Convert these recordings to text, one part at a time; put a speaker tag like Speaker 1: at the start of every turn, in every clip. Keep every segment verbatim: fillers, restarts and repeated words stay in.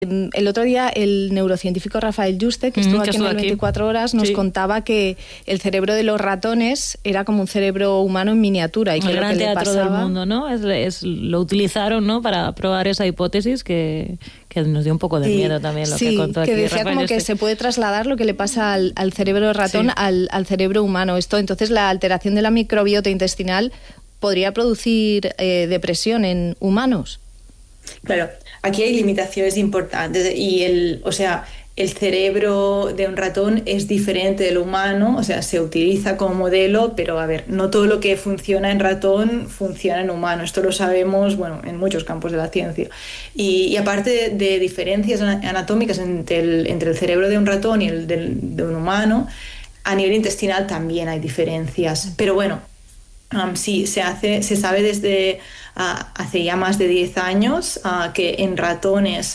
Speaker 1: El otro día el neurocientífico Rafael Yuste, que estuvo mm, que aquí estuvo en el veinticuatro horas, nos sí. contaba que el cerebro de los ratones era como un cerebro humano en miniatura. Y
Speaker 2: el
Speaker 1: que
Speaker 2: gran
Speaker 1: lo que
Speaker 2: teatro
Speaker 1: le pasaba...
Speaker 2: del mundo, ¿no? Es, es, lo utilizaron, ¿no?, para probar esa hipótesis que, que nos dio un poco de sí. miedo también lo
Speaker 1: sí,
Speaker 2: que contó
Speaker 1: que
Speaker 2: aquí
Speaker 1: decía
Speaker 2: Rafael
Speaker 1: como
Speaker 2: Yuste.
Speaker 1: Que se puede trasladar lo que le pasa al, al cerebro ratón sí. al, al cerebro humano. Esto, entonces, la alteración de la microbiota intestinal podría producir eh, depresión en humanos.
Speaker 3: Claro, aquí hay limitaciones importantes y el, o sea, el cerebro de un ratón es diferente del humano, o sea, se utiliza como modelo, pero a ver, no todo lo que funciona en ratón funciona en humano. Esto lo sabemos, bueno, en muchos campos de la ciencia. Y, y aparte de, de diferencias anatómicas entre el, entre el cerebro de un ratón y el del, de un humano, a nivel intestinal también hay diferencias. Pero bueno, um, sí, se hace, se sabe desde uh, hace ya más de diez años uh, que en ratones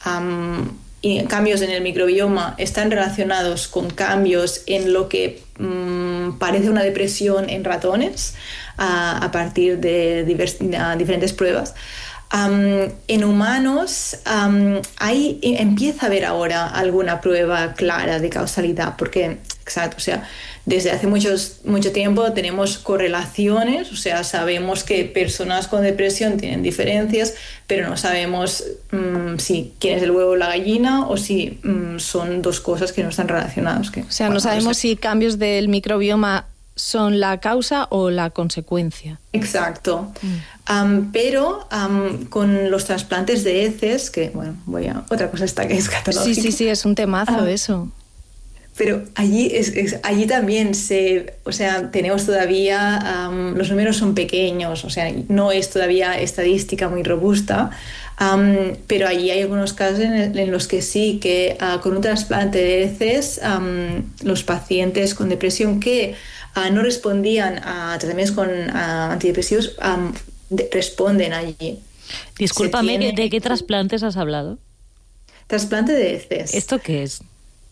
Speaker 3: um, y cambios en el microbioma están relacionados con cambios en lo que um, parece una depresión en ratones uh, a partir de divers, uh, diferentes pruebas. Um, en humanos um, hay, empieza a haber ahora alguna prueba clara de causalidad, porque, exacto, o sea, desde hace muchos, mucho tiempo tenemos correlaciones, o sea, sabemos que personas con depresión tienen diferencias, pero no sabemos um, si quién es el huevo o la gallina o si um, son dos cosas que no están relacionadas. Que,
Speaker 1: o sea,
Speaker 3: bueno,
Speaker 1: no sabemos
Speaker 3: no sé.
Speaker 1: si cambios del microbioma son la causa o la consecuencia.
Speaker 3: Exacto. Mm. Um, pero um, con los trasplantes de heces, que bueno, voy a otra cosa está que es escatológica.
Speaker 1: Sí, sí, sí, es un temazo uh, eso.
Speaker 3: Pero allí es, es allí también se, o sea, tenemos todavía um, los números son pequeños, o sea, no es todavía estadística muy robusta. Um, pero allí hay algunos casos en, en los que sí, que uh, con un trasplante de heces um, los pacientes con depresión que uh, no respondían a tratamientos con uh, antidepresivos um, de, responden allí.
Speaker 2: Discúlpame, tiene... ¿de qué trasplantes has hablado?
Speaker 3: Trasplante de heces.
Speaker 2: ¿Esto qué es?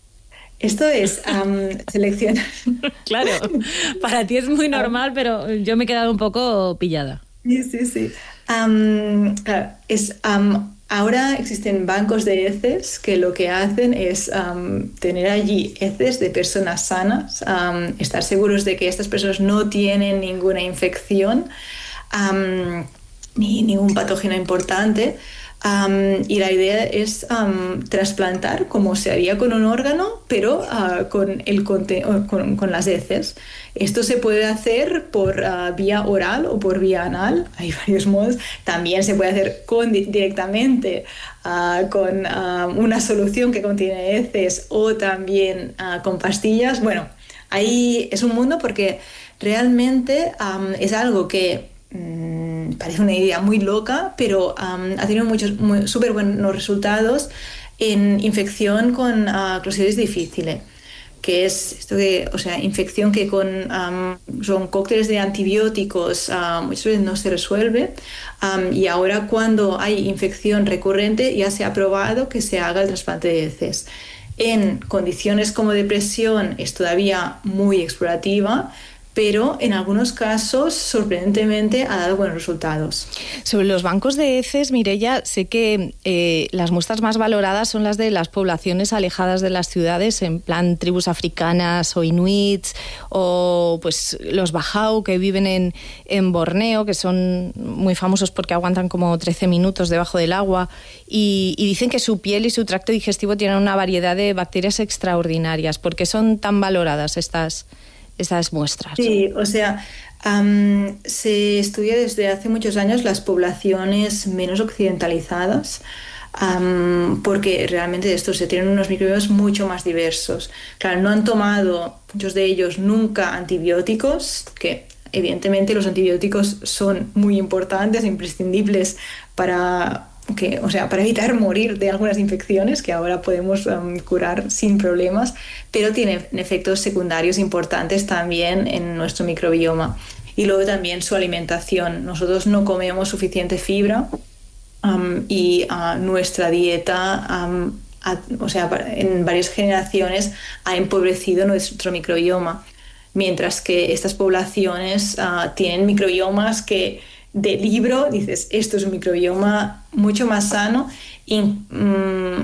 Speaker 3: Esto es um, seleccionar...
Speaker 2: Claro, para ti es muy normal, pero yo me he quedado un poco pillada.
Speaker 3: Sí, sí, sí. Um, claro, es, um, ahora existen bancos de heces que lo que hacen es um, tener allí heces de personas sanas, um, estar seguros de que estas personas no tienen ninguna infección um, ni ningún patógeno importante. Um, y la idea es um, trasplantar como se haría con un órgano, pero uh, con, el conte- con, con las heces. Esto se puede hacer por uh, vía oral o por vía anal, hay varios modos. También se puede hacer con, directamente uh, con uh, una solución que contiene heces o también uh, con pastillas. Bueno, ahí es un mundo porque realmente um, es algo que Mm, parece una idea muy loca, pero um, ha tenido muchos súper buenos resultados en infección con uh, clostridios difficile, que es esto que, o sea, infección que con um, son cócteles de antibióticos uh, muchas veces no se resuelve, um, y ahora cuando hay infección recurrente ya se ha probado que se haga el trasplante de heces. En condiciones como depresión es todavía muy explorativa, pero en algunos casos, sorprendentemente, ha dado buenos resultados.
Speaker 1: Sobre los bancos de heces, Mireia, sé que eh, las muestras más valoradas son las de las poblaciones alejadas de las ciudades, en plan tribus africanas o inuits, o pues los bajau que viven en, en Borneo, que son muy famosos porque aguantan como trece minutos debajo del agua, y, y dicen que su piel y su tracto digestivo tienen una variedad de bacterias extraordinarias. ¿Por qué son tan valoradas estas estas muestras?
Speaker 3: Sí, o sea, um, se estudia desde hace muchos años las poblaciones menos occidentalizadas, um, porque realmente estos se tienen unos microbiomas mucho más diversos. Claro, no han tomado muchos de ellos nunca antibióticos, que evidentemente los antibióticos son muy importantes, imprescindibles para... Que, o sea, para evitar morir de algunas infecciones que ahora podemos um, curar sin problemas, pero tienen efectos secundarios importantes también en nuestro microbioma. Y luego también su alimentación. Nosotros no comemos suficiente fibra um, y uh, nuestra dieta, um, ha, o sea, en varias generaciones ha empobrecido nuestro microbioma, mientras que estas poblaciones uh, tienen microbiomas que de libro dices, esto es un microbioma mucho más sano y, mmm,